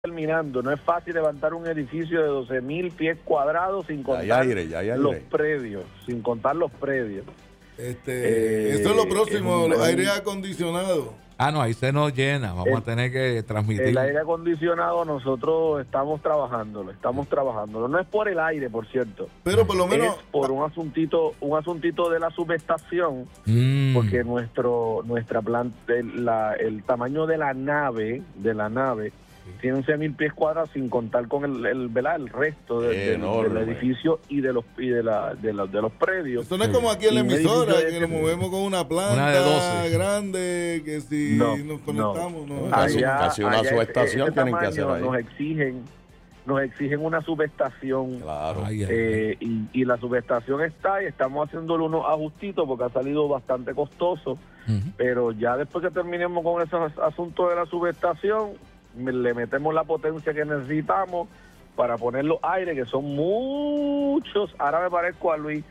terminando. No es fácil levantar un edificio de 12,000 pies cuadrados sin contar los predios, sin contar los predios. Eso es lo próximo, los aire acondicionados. No, ahí se nos llena, vamos a tener que transmitir. El aire acondicionado nosotros estamos trabajándolo. No es por el aire, por cierto. Pero por lo menos es por un asuntito de la subestación, porque nuestra planta, el tamaño de la nave tiene 11,000 pies cuadrados sin contar con el resto del edificio y de los predios. Esto no es como aquí en la emisora, que nos movemos con una planta grande, que si nos conectamos... Casi una subestación tienen que hacer ahí. Nos exigen una subestación. Claro. Y la subestación está, y estamos haciéndole unos ajustitos porque ha salido bastante costoso. Pero ya después que terminemos con esos asuntos de la subestación, le metemos la potencia que necesitamos para poner los aires, que son muchos. Ahora me parezco a Luis.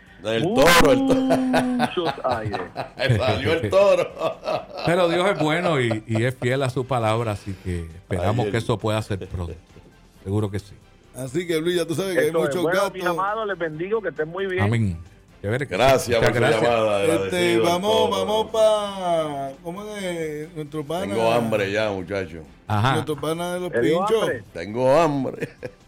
Muchos aires. Salió el toro. Pero Dios es bueno y es fiel a su palabra, así que esperamos que eso pueda ser pronto. Seguro que sí. Así que Luis, ya tú sabes que hay muchos gatos. Mi amado, les bendigo, que estén muy bien. Amén. Gracias por su llamada. Vamos para... ¿Cómo es nuestro pana? Tengo hambre ya, muchacho. Ajá. Nuestro pana de los pinchos. Tengo hambre.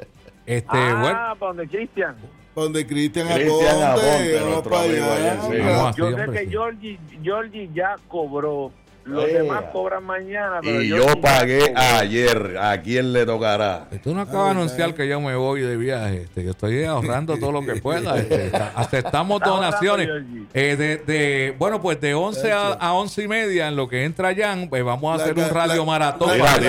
¿Para donde Cristian? Donde Cristian Aponte, vamos para allá. Yo sé que Georgie ya cobró. Los demás cobran mañana. Pero y yo pagué ayer. ¿A quién le tocará? Tú no acabas de anunciar que yo me voy de viaje. Yo estoy ahorrando todo lo que pueda. Aceptamos donaciones. Bueno, pues de 11 a 11 y media, en lo que entra Jan, pues vamos a hacer un radio maratón.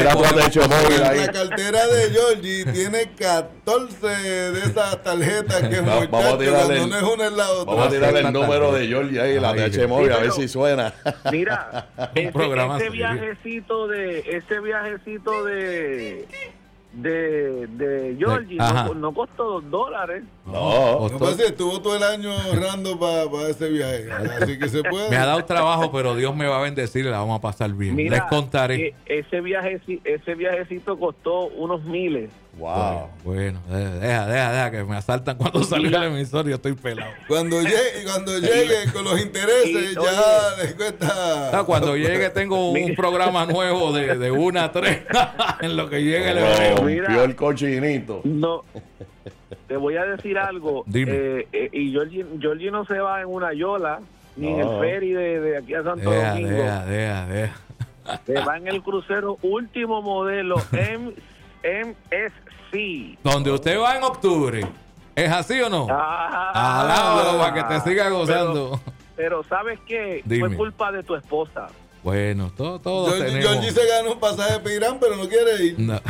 La cartera de Georgie tiene 14 de esas tarjetas que vamos a tirarle el número de Georgie ahí, la TH móvil, a ver si suena. Mira. Ese viajecito de Georgie no costó $2. No estuvo todo el año ahorrando para ese viaje. Así que se puede. Me ha dado trabajo, pero Dios me va a bendecir y la vamos a pasar bien. Mira, les contaré. Ese viajecito costó unos miles. Wow. Bueno, deja que me asaltan cuando salga el emisor y yo estoy pelado. Cuando llegue con los intereses ya les cuesta. Cuando llegue tengo un programa nuevo de 1 a 3 en lo que llegue rompió el cochinito. No, te voy a decir algo. Dime. Y Georgie no se va en una yola ni en el ferry de aquí a Santo Domingo. Deja. Se va en el crucero último modelo MSC. Donde usted va en octubre. ¿Es así o no? Alábalo para que te siga gozando. Pero ¿sabes qué? Dime. Fue culpa de tu esposa. Bueno, todos tenemos. Georgie se ganó un pasaje para Irán, pero no quiere ir. No.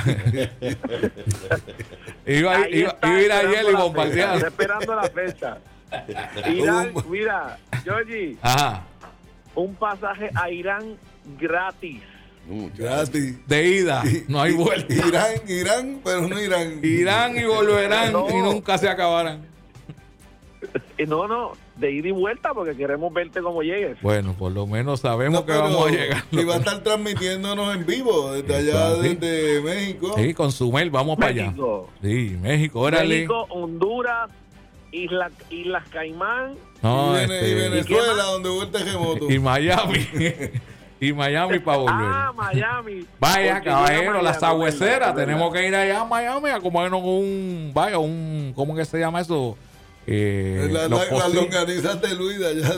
iba a ir ayer y bombardear. Está esperando la fecha. Irán, mira, Georgie. Un pasaje a Irán gratis. Gratis. De ida, no hay vuelta. Irán, pero no Irán. Irán y volverán y nunca se acabarán. No, de ida y vuelta porque queremos verte como llegues. Bueno, por lo menos sabemos que vamos a llegar. Y va a estar transmitiendo en vivo desde allá, desde México. Sí, con su mail vamos para allá. Sí, México, órale. México, Honduras, Islas Caimán. No, y Venezuela, donde vuelve el terremoto. Y Miami. Y Miami para volver. Miami. Vaya, caballero, la sagüecera. Tenemos que ir allá a Miami a comernos ¿cómo que se llama eso? Las longanizas de Luis de allá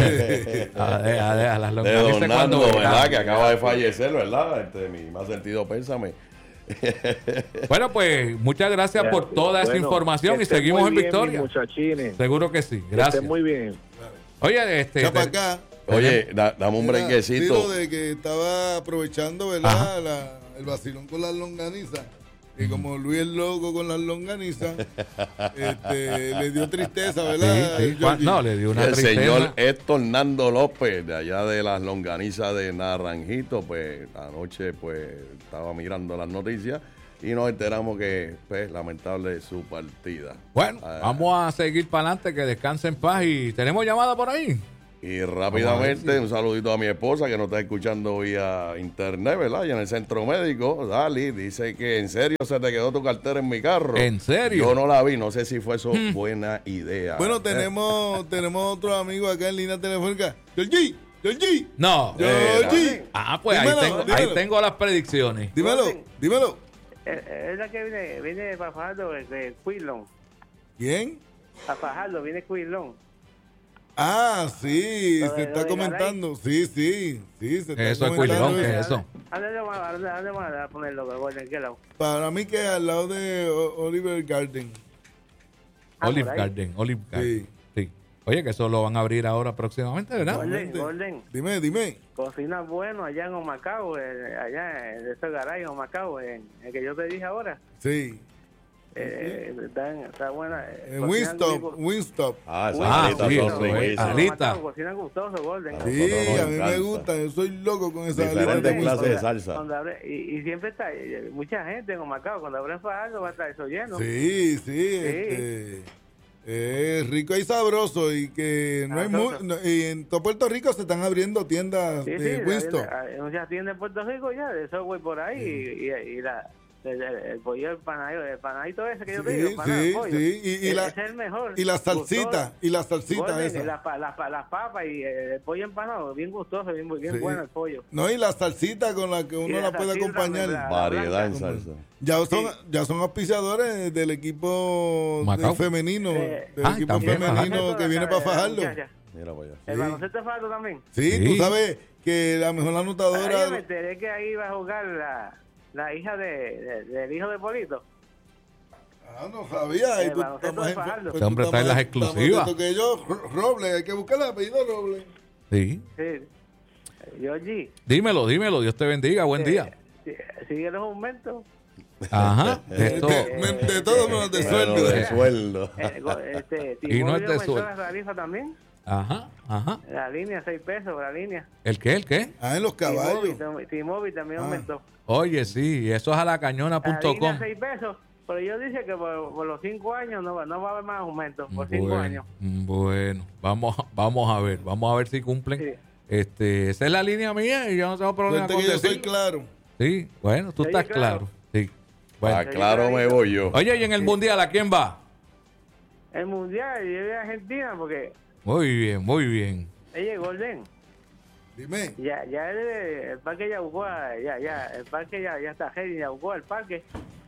las longanizas de Donaldo, ¿verdad? Que acaba de fallecer, ¿verdad? Mi más sentido pésame. Bueno, pues muchas gracias por toda esa información y seguimos en victoria. Seguro que sí. Gracias. Muy bien. Oye, acá. Oye, dame un brequecito. Digo de que estaba aprovechando, ¿verdad? El vacilón con las longanizas. Y como Luis es loco con las longanizas, le dio tristeza, ¿verdad? Sí. No, le dio una tristeza. El señor Héctor Nando López, de allá de las longanizas de Naranjito, pues anoche pues estaba mirando las noticias y nos enteramos que, pues, lamentable su partida. Bueno, vamos a seguir para adelante, que descanse en paz. Y tenemos llamada por ahí. Y rápidamente, un saludito a mi esposa que nos está escuchando vía internet, ¿verdad? Y en el centro médico, Dali, dice que en serio se te quedó tu cartera en mi carro. ¿En serio? Yo no la vi, no sé si fue eso buena idea. Bueno, tenemos otro amigo acá en línea telefónica. ¡Georgie! No. ¡Georgie! Pues Dímelo. ahí tengo las predicciones. Dímelo. Es la que viene para Fajardo, de Quilón. ¿Quién? A Fajardo viene Quilón. Ah, sí, Lo se de está comentando. Sí, se está Eso es comentando. Quilón, ¿qué es eso? ¿Dónde van a ponerlo, Gordon? ¿En qué lado? Para mí que es al lado de Oliver Garden. Olive por ahí. Garden. Sí. Sí. Oye, que eso lo van a abrir ahora próximamente, ¿verdad? Gordon, Dime. cocina bueno allá en Humacao, allá en ese garaje en Humacao, en el que yo te dije ahora. Sí. Está buena. Winstop. Esas Ah, alitas sí, son eso es. riquísimas. Alita. Cocina gustoso, Gordon. Ah, Sí, nosotros nos a mí me encanta. gusta. Yo soy loco con esa Diferentes alita. clases de salsa. Y siempre está mucha gente en Humacao. Cuando abren Fajardo va a estar eso lleno. Sí. Es rico y sabroso y que no hay y en todo Puerto Rico se están abriendo tiendas de Winstop. Hay muchas tiendas en Puerto Rico ya, de eso voy por ahí y el pollo, el panadito ese que yo te digo, Sí. Ese es el mejor. Y la salsita, Gordon, esa. las papas y el pollo empanado, bien gustoso, bien Sí. bueno el pollo. No, y la salsita con la que uno la puede salsita acompañar. también, la Variedad en blanca. salsa. Ya son auspiciadores del equipo Macao. femenino, del equipo también, femenino que viene para Fajardo. Muchacha. Mira para allá. El baloncesto de Fajardo también. Sí, Sí. tú sabes que la mejor Ahí anotadora. me enteré que ahí iba a jugar la hija del hijo de Polito. No sabía. El baloncesto de Fajardo. Ese hombre trae las exclusivas. Que yo, Robles, hay que buscar el apellido Robles. Sí. Sí. Georgie, Dímelo. Dios te bendiga. Buen día. sigue los aumentos. Ajá. Esto, De todo menos de Bueno, sueldo. de sueldo. Y no es de aumentó sueldo. la tarifa también. Ajá. La línea, 6 pesos, la línea. ¿El qué? En los caballos. T-Mobile también aumentó. Oye, sí, eso es a La línea, lacañona.com. 6 pesos. Pero yo dice que por los 5 años no va a haber más aumentos. Por 5 años. Bueno, vamos a ver si cumplen. Sí. Esa es la línea mía y yo no tengo problema Suerte con que yo soy decir. claro. Sí, bueno, tú Oye, estás claro. claro. Sí. Bueno. Claro me voy yo. Oye, ¿y en el mundial a quién va? El mundial, yo voy a Argentina porque. Muy bien. Oye, Golden. Dime. Ya el parque Yabucoa, el parque ya está ready, Yabucoa, el parque.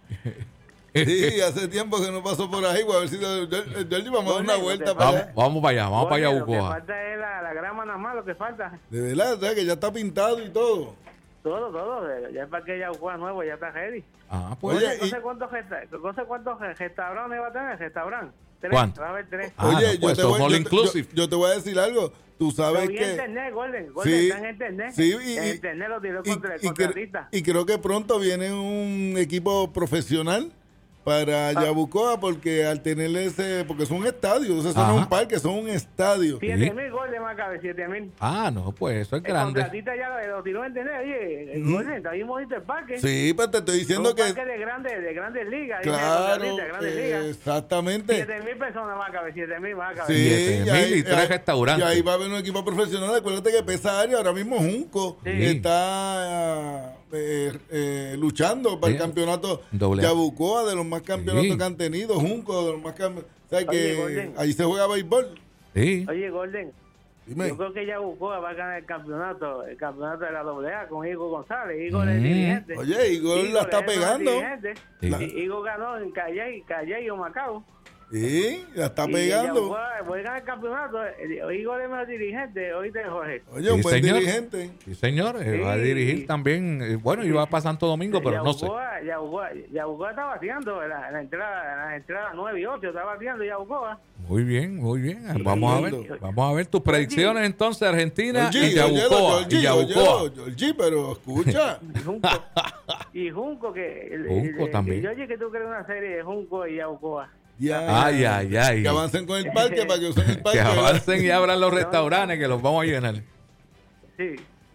Sí, hace tiempo que no pasó por ahí. A ver si yo vamos a dar una vuelta para allá. Vamos para allá, Lo que Yabucoa. falta es la grama nada más, lo que falta. De verdad, o sea, que ya está pintado y todo. Todo. Ya el parque Yabucoa nuevo ya está ready. Pues. Oye, No sé cuántos restaurantes va a tener, restaurante. 3, ¿Cuánto? va a haber 3. Oye, no, pues te son voy, all inclusive. yo te voy a decir algo. Tú sabes Lo vi en que. internet, Golden, Sí, está en internet. sí, En internet lo tiró y, contra el y cre- contratista. y creo que pronto viene un equipo profesional para Yabucoa porque al tener ese, porque son estadios, eso no Ajá. es un parque, son un estadio. 7,000 goles más cabe, 7,000. No, pues eso es El grande. contratista ya lo tiró en internet. Oye, el Golden, está bien bonito el parque. Sí, pero te estoy diciendo un que parque de grandes ligas. dice el claro, contratista, de grandes ligas. exactamente. 7,000 personas más cabe, 7,000 más cabe. Sí, 7,000 y 3 restaurantes. Y ahí va a haber un equipo profesional. Acuérdate que Pesa Área ahora mismo Junco Sí. está luchando para el Sí. campeonato Doble A. Yabucoa, de los más campeonatos Sí. que han tenido. Junco, de los más campeonatos. O sea Oye, que Golden. ahí se juega béisbol. Sí. Oye, Golden, Dime. yo creo que Yabucoa va a ganar el campeonato de la AA con Igor González. Igor es dirigente. Oye, Igor la está es el pegando. dirigente. Sí. Igor ganó en Calle y Humacao. Sí, la está Y pegando. Yabucoa puede ganar el campeonato. Igor es el mejor dirigente. Oíste, Jorge. Oye, un Sí, buen señor. dirigente. Sí, señor. Va a Sí. dirigir también. Bueno, iba para Santo Domingo, pero no sé. Yabucoa está bateando en la entrada 9 y 8. Está bateando Yabucoa. Muy bien. Vamos a ver tus predicciones entonces, Argentina y Yabucoa. Georgie, pero escucha. Y Junco que Junco también. Yo oye que tú crees una serie de Junco y Yabucoa. Ya. Ay. Que avancen con el parque para que usen el parque. Que ¿verdad? avancen y abran los restaurantes que los vamos a llenar. Sí.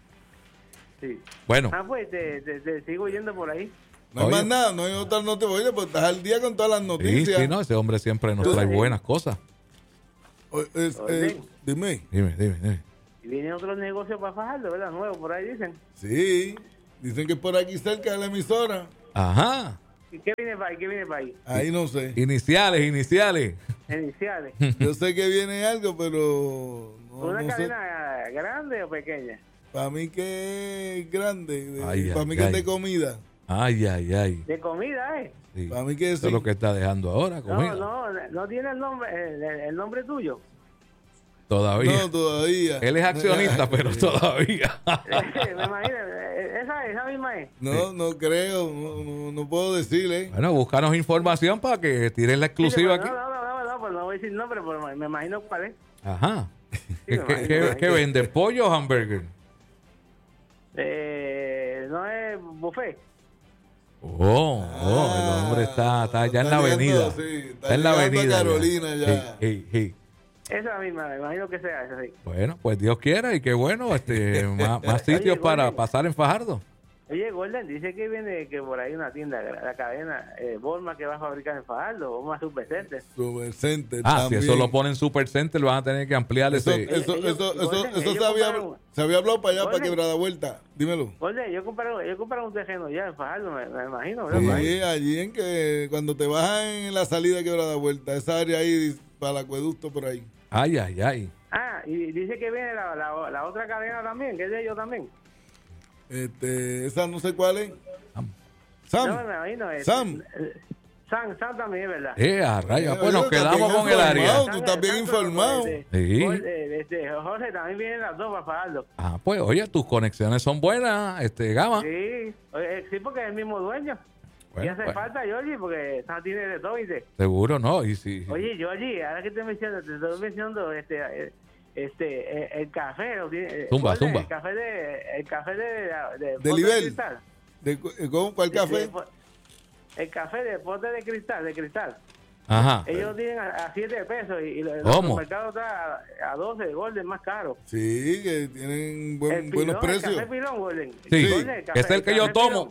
Bueno, Pues te sigo yendo por ahí. No hay Oye. más nada, no hay otras noticias. Oye, pues estás al día con todas las sí, noticias. no, ese hombre siempre nos trae buenas cosas. Dime. Dime. Y vienen otros negocios para Fajardo, ¿verdad? Nuevos, por ahí dicen. Sí, dicen que es por aquí cerca de la emisora. Ajá. ¿Y qué viene para ahí? ¿Qué viene para ahí? Ahí no sé. Iniciales. Iniciales. Yo sé que viene algo, pero ¿Una no cadena sé. grande o pequeña? Para mí que es grande. Ay, para ay, mí que es de ay. comida. Ay. De comida, ¿eh? Sí. Para mí que Eso es lo que está dejando ahora, comida. No tiene el nombre tuyo. Todavía. No, todavía. Él es accionista, pero todavía. Me imagino, esa misma es. No creo, no puedo decirle. Bueno, búscanos información para que tiren la exclusiva aquí. No, pues no voy a decir nombre, pero me imagino cuál es. Ajá. Sí, ¿Qué venden? ¿Pollo o hamburger? No es buffet. El hombre está allá en la avenida. Está en la llegando a avenida. Carolina ya. Hey. Esa misma, me imagino que sea esa, sí. Bueno, pues Dios quiera y qué bueno, más sitios para pasar en Fajardo. Oye, Gordon, dice que viene que por ahí una tienda, la cadena Bolma, que va a fabricar en Fajardo, Bolma Supercenter. Supercenter Si también. eso lo ponen Supercenter, van a tener que ampliar Eso ese. se había hablado para allá, para Quebrada Vuelta. Dímelo. Gordon, yo compré un terreno ya en Fajardo, me imagino. Sí, allí en que cuando te bajas en la salida de Quebrada Vuelta, esa área ahí para el acueducto por ahí. Ay. Y dice que viene la otra cadena también, que es de ellos también. Esa no sé cuál es. Sam. No, me imagino. Sam. Sam también, es ¿verdad? A rayos. Pues Oye, nos quedamos estás con bien el área. informado, tú estás bien informado. Sí. Jorge, también vienen las dos para Fajardo. Pues oye, tus conexiones son buenas, Gama. Sí, sí, porque es el mismo dueño. Bueno, y hace falta, Georgie, porque Sam tiene de todo, ¿viste? Seguro, ¿no? Y si. Oye, Georgie, ahora que te estoy mencionando el café. Zumba. El café de nivel. cristal. ¿Cuál café? El café de pote de cristal. Ajá. Ellos tienen a 7 pesos y ¿Cómo? los mercados está a 12, Golden más caro. Sí, que tienen buenos El precios. café pilón, Golden. Sí, Golden, ese es el que yo tomo.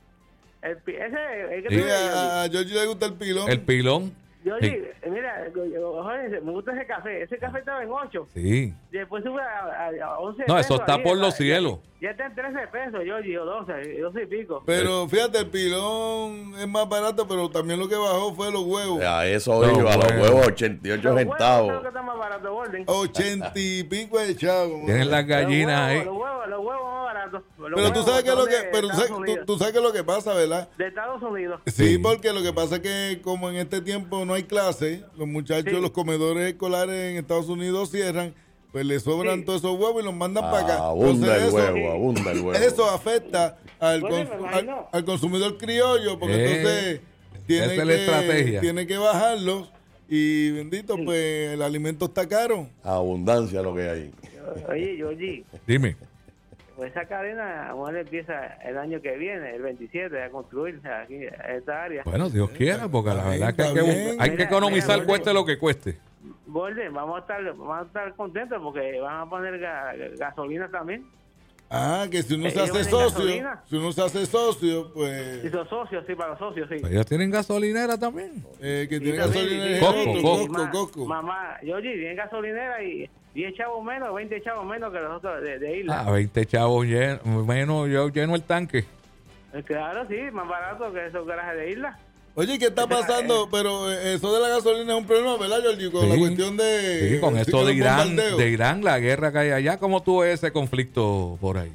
El que Sí, tú a Georgie le gusta el pilón. El pilón. Georgie, mira, Jorge, me gusta ese café. Ese café estaba en 8. Sí. Después sube a 11 No, pesos. eso está ahí, por los cielos. Ya está en 13 pesos, Georgie, o 12 y pico. Pero fíjate, el pilón es más barato, pero también lo que bajó fue los huevos. A eso iba, los huevos 88 Los centavos. huevos creo que está más barato, Golden. 80 y pico de chavos. Tienen las gallinas ahí. Los huevos más baratos. Pero tú sabes que lo que, tú sabes que lo que pasa, ¿verdad? De Estados Unidos. Sí, porque lo que pasa es que como en este tiempo no hay clase, los muchachos, los comedores escolares en Estados Unidos cierran, pues le sobran todos esos huevos y los mandan para acá. Abunda el Entonces, huevo. eso afecta al, Bueno, me imagino. al consumidor criollo, porque entonces esa es la estrategia. tiene que bajarlos y bendito, pues el alimento está caro. Abundancia lo que hay. Oye, Georgie, Dime. pues esa cadena, bueno, empieza el año que viene, el 27, a construirse aquí, en esta área. Bueno, Dios quiera, porque la verdad que Está bien. hay que economizar, cueste lo que cueste. Golden, vamos a estar contentos porque van a poner gasolina también. Que si uno se Ellos hace venden socio, gasolina. pues Y los socios, sí, para los socios, sí. Ellos tienen gasolinera también. que tiene también, gasolina Coco. Mamá, Georgie, tienen gasolinera y 10 chavos menos, 20 chavos menos que los otros de Isla. 20 chavos menos, yo lleno el tanque. Claro, sí, más barato que esos garajes de Isla. Oye, ¿qué está pasando? Pero eso de la gasolina es un problema, ¿verdad, Georgie? Con la cuestión de... Sí, con esto los de bombardeos. Irán, la guerra que hay allá. ¿Cómo tú ves ese conflicto por ahí?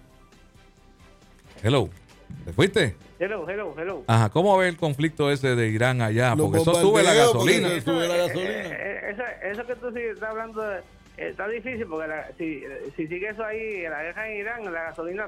Hello, ¿te fuiste? Hello. Ajá, ¿cómo ves el conflicto ese de Irán allá? Los Porque eso sube la bombardeos, gasolina. porque sube la gasolina. Eso que tú estás hablando está difícil porque si sigue eso ahí, la guerra en Irán, la gasolina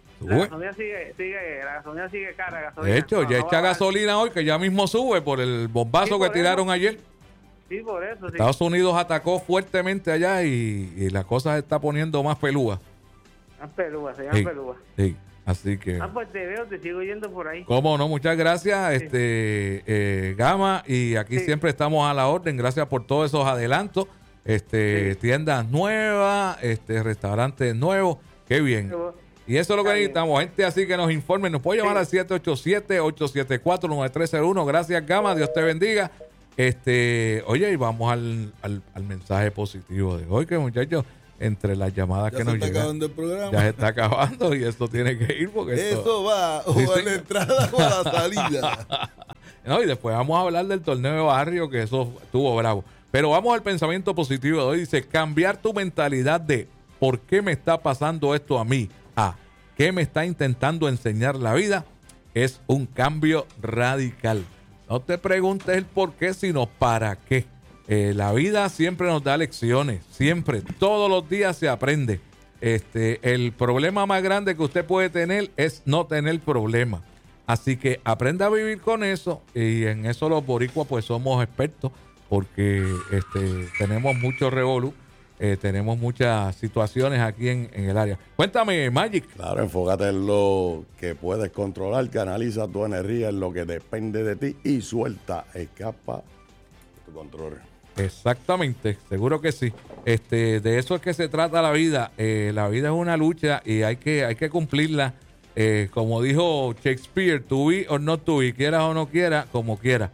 sigue cara. La gasolina, De hecho, ya no echa va a- gasolina hoy que ya mismo sube por el bombazo Sí, que por tiraron eso. ayer. Sí, por eso, sí. Estados Unidos atacó fuertemente allá y la cosa se está poniendo más pelúa. Se llama pelúa. Sí, así que... Pues te veo, te sigo yendo por ahí. Cómo no, muchas gracias, Gama, y aquí Sí. siempre estamos a la orden. Gracias por todos esos adelantos. Tiendas nuevas, restaurantes nuevos, qué bien. Y eso es lo que Está bien. necesitamos, gente así que nos informen. Nos puede llamar al 787-874-9301. Gracias, Gama, Dios te bendiga. Oye, y vamos al mensaje positivo de hoy, que muchachos, entre las llamadas Ya que se nos está llegan, acabando el programa. ya se está acabando y esto tiene que ir porque Eso va o a la entrada o a la salida. No, y después vamos a hablar del torneo de barrio, que eso estuvo bravo. Pero vamos al pensamiento positivo de hoy. Dice, cambiar tu mentalidad de ¿por qué me está pasando esto a mí? A ¿qué me está intentando enseñar la vida? Es un cambio radical. No te preguntes el por qué, sino para qué. La vida siempre nos da lecciones, siempre, todos los días se aprende. El problema más grande que usted puede tener es no tener problema. Así que aprenda a vivir con eso, y en eso los boricuas pues somos expertos, porque tenemos mucho revolú, tenemos muchas situaciones aquí en el área. Cuéntame, Magic. Claro, enfócate en lo que puedes controlar, canaliza tu energía en lo que depende de ti y suelta, escapa de tu control. Exactamente, seguro que sí. De eso es que se trata la vida. La vida es una lucha y hay que cumplirla. Como dijo Shakespeare, to be or not to be, quieras o no quieras, como quieras.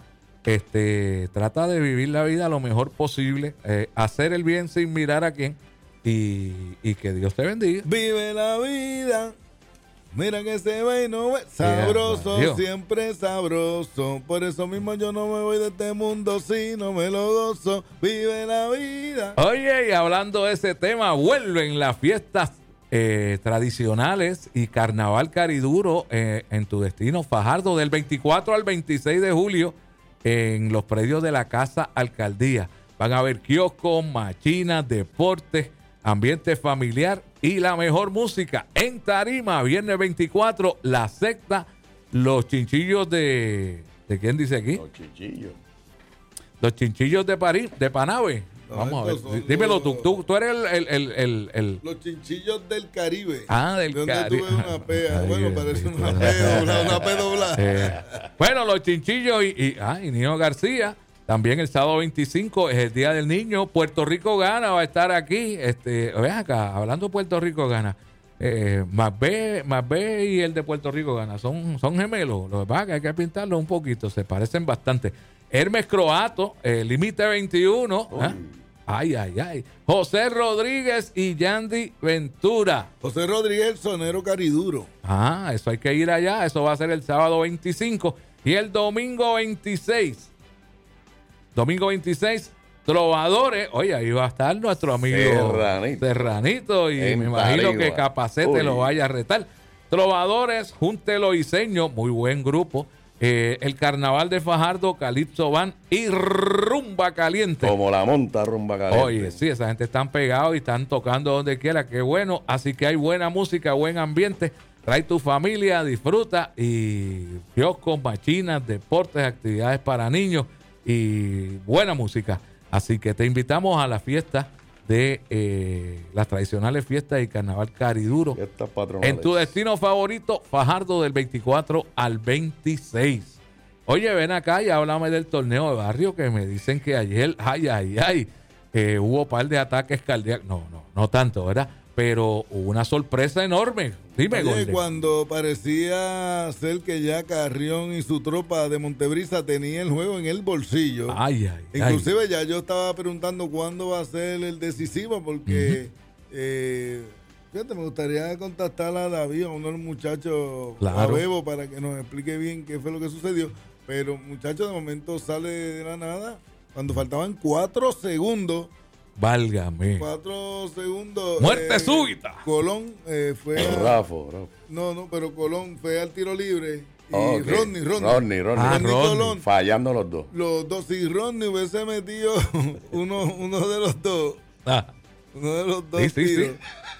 Trata de vivir la vida lo mejor posible, hacer el bien sin mirar a quién, y que Dios te bendiga. Vive la vida. Mira que se ve y no ve. Sabroso, Dios. siempre sabroso. Por eso mismo yo no me voy de este mundo si no me lo gozo. Vive la vida. Oye, y hablando de ese tema, vuelven las fiestas tradicionales y carnaval cariduro en tu destino Fajardo del 24 al 26 de julio en los predios de la Casa Alcaldía. Van a haber kioscos, machinas, deportes, ambiente familiar y la mejor música en tarima. Viernes 24, La Secta, los chinchillos ¿de quién dice aquí? Los chichillos. Los chinchillos de París, de Panave. Vamos a ver. Dímelo tú eres el... Los chinchillos del Caribe. Ah, del Donde Caribe. tuve una pea. Bueno, parece bendito. una pea doblada, una pea doblada. Bueno, los chinchillos y Nino García. También el sábado 25 es el Día del Niño. Puerto Rico Gana va a estar aquí. Ven acá, hablando de Puerto Rico Gana. Más B y el de Puerto Rico Gana. Son gemelos. Lo que pasa es que hay que pintarlos un poquito. Se parecen bastante. Hermes Croato, Límite 21. Ay. José Rodríguez y Yandy Ventura. José Rodríguez, el sonero cariduro. Eso hay que ir allá. Eso va a ser el sábado 25. Y el domingo 26. Domingo 26, Trovadores. Oye, ahí va a estar nuestro amigo Serranito. Y me imagino que Capacete lo vaya a retar. Trovadores, Júntelo Iseño, muy buen grupo. El Carnaval de Fajardo, Calipso Van y Rumba Caliente. Como la monta Rumba Caliente. Oye, sí, esa gente están pegados y están tocando donde quiera. Qué bueno. Así que hay buena música, buen ambiente. Trae tu familia, disfruta. Y kioscos, machinas, deportes, actividades para niños y buena música. Así que te invitamos a la fiesta de las tradicionales fiestas y carnaval cariduro en tu destino favorito, Fajardo, del 24 al 26. Oye, ven acá y háblame del torneo de barrio, que me dicen que ayer, hubo un par de ataques cardíacos. No tanto, ¿verdad? Pero hubo una sorpresa enorme. Dime, Oye, cuando parecía ser que ya Carrión y su tropa de Montebrisa tenían el juego en el bolsillo. Inclusive ya yo estaba preguntando cuándo va a ser el decisivo, porque fíjate, me gustaría contactar a David, a uno de los muchachos, a Bebo, para que nos explique bien qué fue lo que sucedió. Pero muchachos, de momento sale de la nada cuando faltaban 4 segundos. Válgame. 4 segundos. Muerte súbita. Colón fue. Rafa. No, pero Colón fue al tiro libre. Y Okay. Rodney Colón, fallando los dos. Los dos. Si Rodney hubiese metido uno de los dos. Uno de los dos tiros.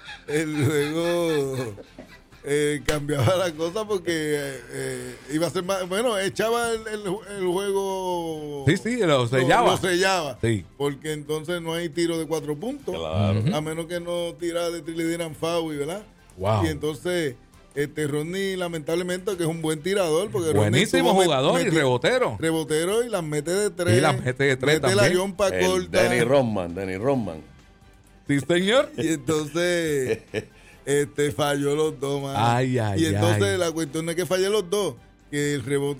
Luego cambiaba la cosa porque iba a ser más. Bueno, echaba el juego. Lo sellaba. Lo sellaba. Sí. Porque entonces no hay tiro de 4 puntos. Claro. A menos que no tira de le dieran foul, ¿verdad? Wow. Y entonces, Rodney, lamentablemente, que es un buen tirador. Porque buenísimo jugador y rebotero. Rebotero y las mete de 3. Y las mete de 3 también. Mete la yompa corta. Denny Rodman. Sí, señor. Y entonces. Falló los dos, man. Y entonces la cuestión no es que falle los dos, que el rebote